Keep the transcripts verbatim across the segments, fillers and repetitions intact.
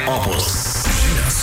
Opus žinios.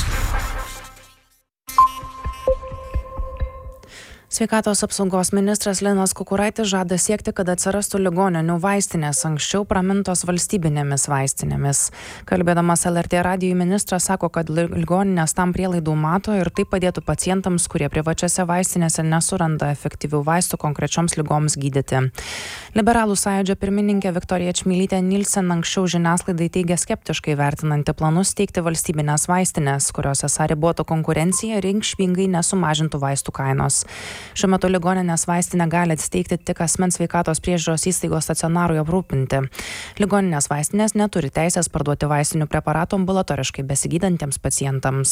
Sveikatos apsaugos ministras Linas Kukuraitis žada siekti, kad atsirastų ligoninių vaistinės, anksčiau pramintos valstybinėmis vaistinėmis. Kalbėdamas L R T radijui, ministras sako, kad ligoninės tam prielaidų mato ir tai padėtų pacientams, kurie privačiose vaistinėse nesuranda efektyvių vaistų konkrečioms ligoms gydyti. Liberalų sąjūdžio pirmininkė Viktorija Čmilytė Nilsen anksčiau žiniasklaidai teigė skeptiškai vertinanti planus steigti valstybinės vaistinės, kurios esą ribotų konkurenciją ir reikšmingai nesumažintų vaistų kainos. Šiuo metu ligoninės vaistinę gali atsteigti tik asmens sveikatos priežiūros įstaigos stacionarui aprūpinti. Ligoninės vaistinės neturi teisės parduoti vaistinių preparatų ambulatoriškai besigydantiems pacientams.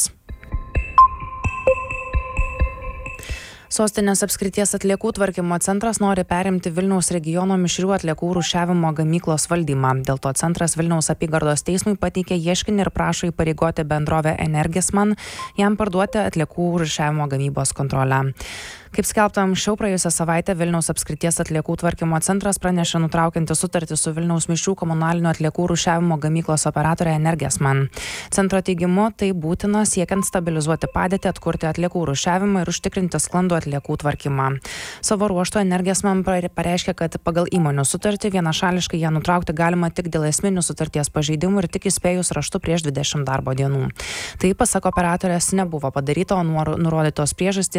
Sostinės apskrities atliekų tvarkymo centras nori perimti Vilniaus regiono mišrių atliekų rūšiavimo gamyklos valdymą. Dėl to centras Vilniaus apygardos teismui pateikė ieškinį ir prašo įpareigoti bendrovę Energisman jam parduoti atliekų rūšiavimo gamybos kontrolę. Kaip skelbta anksčiau, praėjusią savaitę Vilniaus apskrities atliekų tvarkymo centras pranešė nutraukianti sutartį su Vilniaus mišrių komunalinių atliekų rūšiavimo gamyklos operatorė Energisman. Centro teigimu, tai būtina siekiant stabilizuoti padėtį, atkurti atliekų rūšiavimą ir užtikrinti sklandų atliekų tvarkymą. Savo ruožtu Energisman pareiškė, kad pagal įmonių sutartį vienašališkai ją nutraukti galima tik dėl esminių sutarties pažeidimų ir tik įspėjus raštu prieš dvidešimt darbo dienų. Tai, pasak operatorės, nebuvo padaryta, o nurodytos priežastys